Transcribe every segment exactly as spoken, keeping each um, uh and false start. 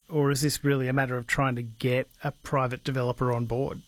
or is this really a matter of trying to get a private developer on board?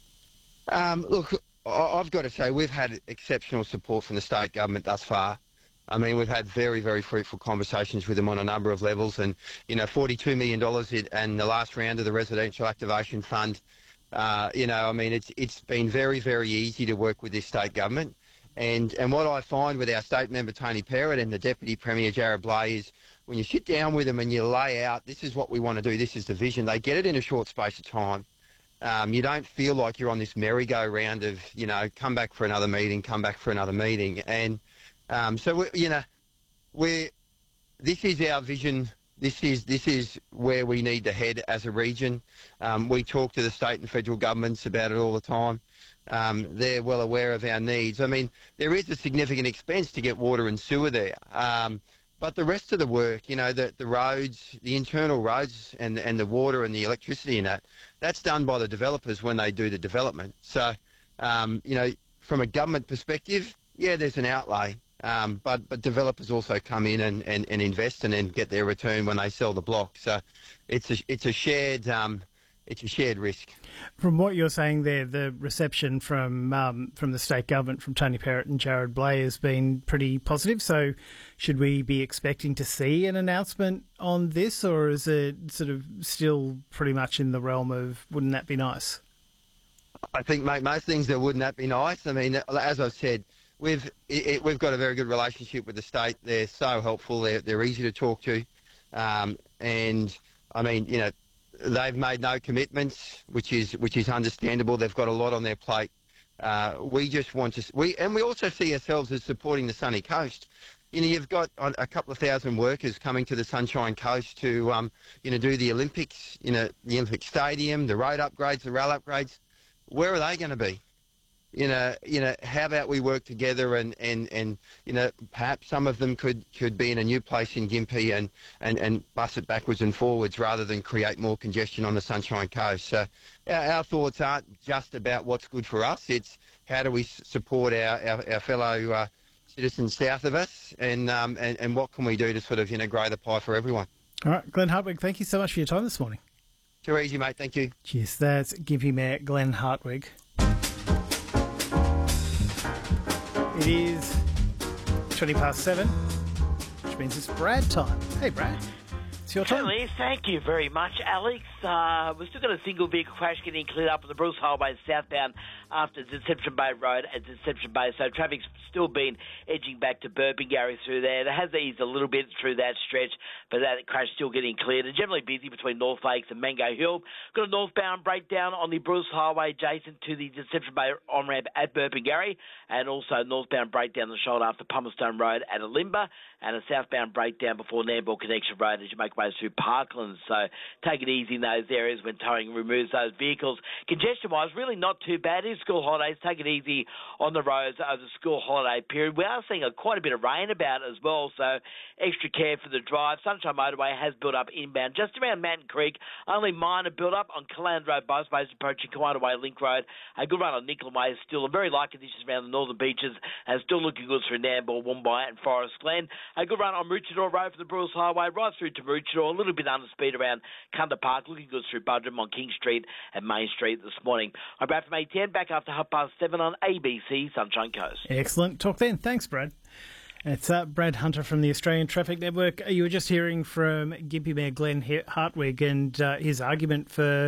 Um, look, I- I've got to say we've had exceptional support from the state government thus far. I mean, we've had very, very fruitful conversations with them on a number of levels, and you know, forty-two million dollars in and the last round of the Residential Activation Fund. Uh, you know, I mean, it's it's been very, very easy to work with this state government, and and what I find with our state member Tony Perrott and the Deputy Premier Jared Blay is when you sit down with them and you lay out, this is what we want to do, this is the vision. They get it in a short space of time. Um, you don't feel like you're on this merry-go-round of, you know, come back for another meeting, come back for another meeting, and Um, so, we, you know, we're, this is our vision. This is this is where we need to head as a region. Um, we talk to the state and federal governments about it all the time. Um, they're well aware of our needs. I mean, there is a significant expense to get water and sewer there. Um, but the rest of the work, you know, the, the roads, the internal roads and, and the water and the electricity and that, that's done by the developers when they do the development. So, um, you know, from a government perspective, yeah, there's an outlay. Um, but, but developers also come in and, and, and invest and then get their return when they sell the block. So it's a, it's a shared um, it's a shared risk. From what you're saying there, the reception from um, from the state government, from Tony Perrott and Jared Blay, has been pretty positive. So should we be expecting to see an announcement on this, or is it sort of still pretty much in the realm of wouldn't that be nice? I think, mate, most things that wouldn't that be nice. I mean, as I've said, We've it, we've got a very good relationship with the state. They're so helpful. They're they're easy to talk to, um, and I mean, you know, they've made no commitments, which is which is understandable. They've got a lot on their plate. Uh, we just want to we and we also see ourselves as supporting the Sunny Coast. You know, you've got a couple of thousand workers coming to the Sunshine Coast to um, you know do the Olympics. You know, the Olympic Stadium, the road upgrades, the rail upgrades. Where are they going to be? You know, you know. How about we work together and, and, and you know, perhaps some of them could, could be in a new place in Gympie and, and, and bus it backwards and forwards rather than create more congestion on the Sunshine Coast. So our, our thoughts aren't just about what's good for us. It's how do we support our, our, our fellow uh, citizens south of us, and, um, and and what can we do to sort of, you know, grow the pie for everyone. All right, Glenn Hartwig, thank you so much for your time this morning. Too easy, mate. Thank you. Cheers. That's Gympie Mayor Glenn Hartwig. It is twenty past seven, which means it's Brad time. Hey, Brad. It's your time. Certainly, thank you very much, Alex. Uh, we've still got a single vehicle crash getting cleared up on the Bruce Highway southbound after Deception Bay Road at Deception Bay. So traffic's still been edging back to Burpengary through there. It has eased a little bit through that stretch, but that crash still getting cleared. And generally busy between North Lakes and Mango Hill. Got a northbound breakdown on the Bruce Highway adjacent to the Deception Bay on-ramp at Burpengary, and also northbound breakdown the shoulder after Pumelstone Road at Alimba, and a southbound breakdown before Nambour Connection Road as you make way through Parklands. So take it easy in those areas when towing removes those vehicles. Congestion-wise, really not too bad. It's school holidays. Take it easy on the roads over the school holiday period. We are seeing a, quite a bit of rain about as well, so extra care for the drive. Sunshine Motorway has built up inbound just around Mountain Creek. Only minor build-up on Caland Road Busways approaching Kiwana Way Link Road. A good run on Nickel Way still. A very light conditions around the northern beaches and still looking good through Nambour, Woombye and Forest Glen. A good run on Maroochydore Road for the Bruce Highway right through to Maroochydore. A little bit under speed around Cunda Park. Looking good through Budrum on King Street and Main Street this morning. I'm Brad from A ten, back after half past seven on A B C Sunshine Coast. Excellent. Talk then. Thanks, Brad. It's uh, Brad Hunter from the Australian Traffic Network. You were just hearing from Gympie Mayor Glenn Hartwig and uh, his argument for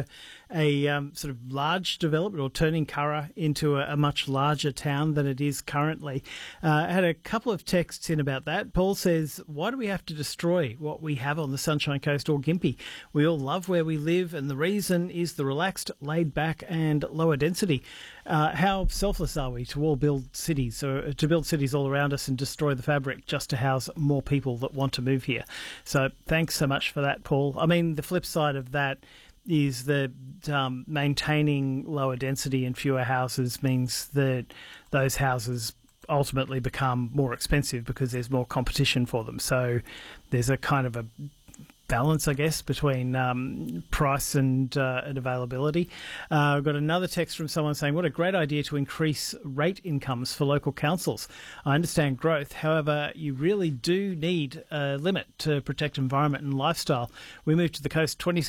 a um, sort of large development or turning Curragh into a, a much larger town than it is currently. Uh, I had a couple of texts in about that. Paul says, why do we have to destroy what we have on the Sunshine Coast or Gympie? We all love where we live, and the reason is the relaxed, laid back and lower density. Uh, how selfless are we to all build cities, or to build cities all around us and destroy the fabric just to house more people that want to move here? So thanks so much for that, Paul. I mean, the flip side of that is that um, maintaining lower density and fewer houses means that those houses ultimately become more expensive because there's more competition for them. So there's a kind of a balance, I guess, between um, price and, uh, and availability. Uh, I've got another text from someone saying, what a great idea to increase rate incomes for local councils. I understand growth. However, you really do need a limit to protect environment and lifestyle. We moved to the coast twenty